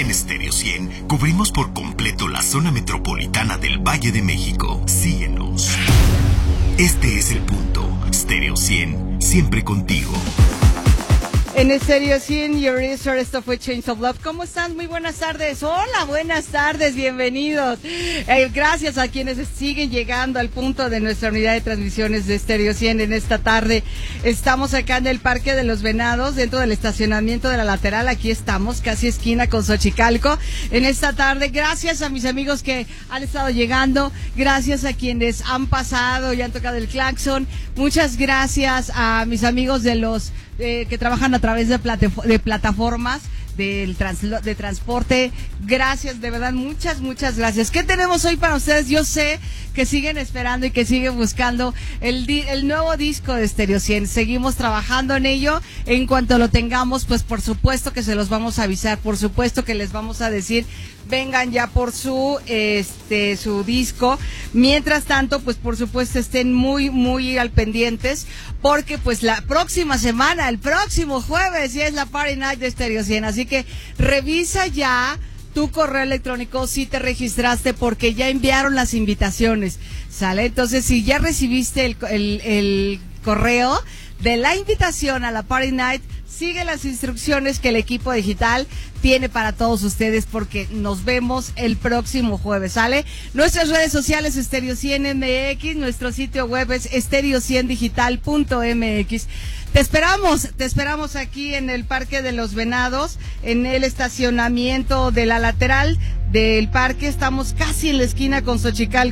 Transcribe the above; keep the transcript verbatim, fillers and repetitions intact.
en Stereo cien cubrimos por completo la zona metropolitana del Valle de México. Síguenos. Este es el punto. Stereo cien, siempre contigo. En Stereo cien, Your Resort, esto fue Chains of Love. ¿Cómo están? Muy buenas tardes. Hola, buenas tardes, bienvenidos. Eh, gracias a quienes siguen llegando al punto de nuestra unidad de transmisiones de Stereo cien en esta tarde. Estamos acá en el Parque de los Venados, dentro del estacionamiento de la lateral. Aquí estamos, casi esquina con Xochicalco. En esta tarde, gracias a mis amigos que han estado llegando. Gracias a quienes han pasado y han tocado el claxon. Muchas gracias a mis amigos de los... Eh, que trabajan a través de, plate, de plataformas del trans, de transporte. Gracias, de verdad, muchas, muchas gracias. ¿Qué tenemos hoy para ustedes? Yo sé que siguen esperando y que siguen buscando el, di, el nuevo disco de Stereo cien. Seguimos trabajando en ello. En cuanto lo tengamos, pues por supuesto que se los vamos a avisar, por supuesto que les vamos a decir, vengan ya por su este su disco. Mientras tanto, pues por supuesto estén muy, muy al pendientes, porque pues la próxima semana, el próximo jueves, ya es la Party Night de Stereo cien. Así que revisa ya tu correo electrónico si te registraste, porque ya enviaron las invitaciones, ¿sale? Entonces, si ya recibiste el, el, el correo de la invitación a la Party Night, sigue las instrucciones que el equipo digital tiene para todos ustedes, porque nos vemos el próximo jueves, ¿sale? Nuestras redes sociales, Stereo cien M X, nuestro sitio web es stereo cien digital punto m x. Te esperamos, te esperamos aquí en el Parque de los Venados, en el estacionamiento de la lateral del parque. Estamos casi en la esquina con Xochicalco.